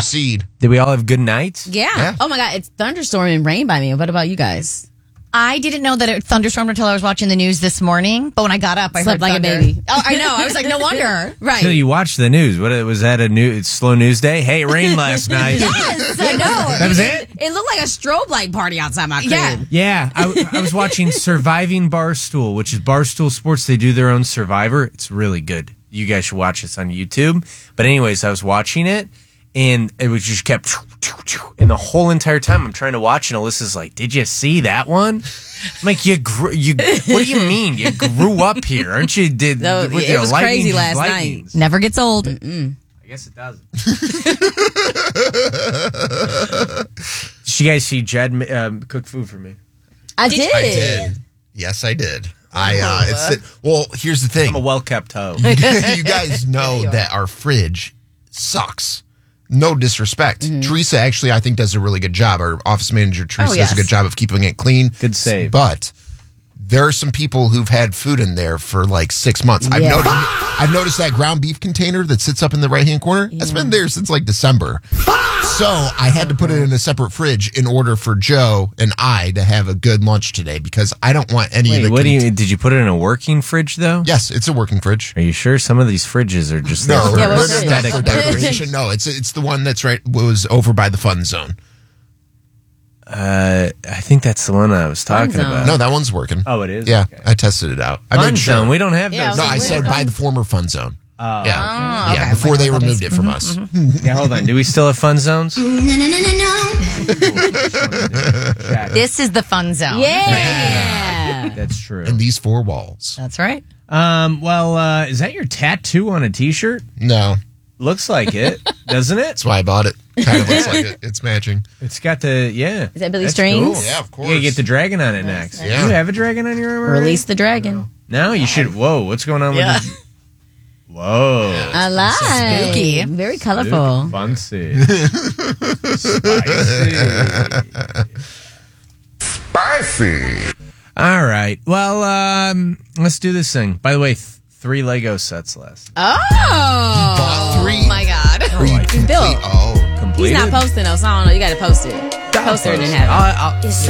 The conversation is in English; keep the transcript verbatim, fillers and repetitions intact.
seed. Did we all have good nights? Yeah. Yeah. Oh my God, it's thunderstorming and rain by me. What about you guys? I didn't know that it thunderstormed until I was watching the news this morning. But when I got up, I Slept heard like thunder. a baby. Oh, I know. I was like, no wonder. Right. Until you watched the news. What was that? A new slow news day? Hey, it rained last night. Yes, I know. That was it? It looked like a strobe light party outside my crib. Yeah. Yeah, I, I was watching Surviving Barstool, which is Barstool Sports. They do their own Survivor. It's really good. You guys should watch this on YouTube. But anyways, I was watching it, and it was just kept, and the whole entire time I'm trying to watch, and Alyssa's like, "Did you see that one?" I'm like, "You, grew, you. What do you mean? You grew up here, aren't you? Did No, with, it you know, was lightning- crazy last lightnings?" Never gets old. Mm-mm. I guess it doesn't. Did you guys see Jed um, cook food for me? I did. I did. Yes, I did. I uh, it's well. Here's the thing. I'm a well-kept hoe. You guys know that our fridge sucks. No disrespect. Mm-hmm. Teresa actually, I think, does a really good job. Our office manager, Teresa, Oh, does yes. a good job of keeping it clean. Good save. But there are some people who've had food in there for like six months. I've Yeah. noticed. I've noticed that ground beef container that sits up in the right hand corner. That's been there since like December. So I had to put it in a separate fridge in order for Joe and I to have a good lunch today because I don't want any of Wait, the. what do cont- you? Did you put it in a working fridge though? Yes, it's a working fridge. Are you sure? Some of these fridges are just No, there Yeah, for what's no, it? no, no, aesthetic for purposes. decoration. No, it's it's the one that's right was over by the fun zone. Uh, I think that's the one I was talking Fun zone. about. No, that one's working. Oh, it is? Yeah, Okay. I tested it out. I Fun made sure. zone. We don't have Yeah, those. No, I I was said like, by the former fun zone. Oh. Yeah, Oh, yeah. okay. Before they I know what removed that it from us. Yeah, hold on. Do we still have fun zones? No, no, no, no, no. This is the fun zone. Yeah. That's true. And these four walls. That's right. Um. Well, uh, is that your tattoo on a T-shirt? No, Looks like it, doesn't it? that's why I bought it. Kind of looks like it. It's matching. It's got the yeah. Is that Billy That's Strings? cool. Yeah, of course. You gotta get the dragon on it next. Yeah. You have a dragon on your arm already? Release the dragon. No, you should. Whoa, what's going on Yeah. with this? Whoa. I like. Spooky. Very colorful. Fancy. Spicy. All right. Well, um, let's do this thing. By the way, th- three Lego sets last. Oh. bought three? Oh my God. Are you complete? Bill. Oh, Completed. He's not posting though, so I don't know. You got to post it. Poster didn't have it. I'll, I'll,